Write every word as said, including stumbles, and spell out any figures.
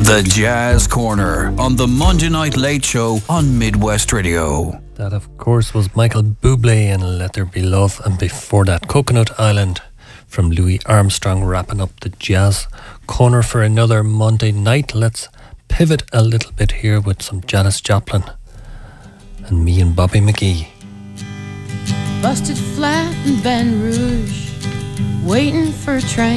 The Jazz Corner on the Monday Night Late Show on Midwest Radio. That, of course, was Michael Bublé in Let There Be Love, and before that, Coconut Island from Louis Armstrong, wrapping up the Jazz Corner for another Monday night. Let's pivot a little bit here with some Janis Joplin and me and Bobby McGee. Busted flat in Baton Rouge, waiting for a train.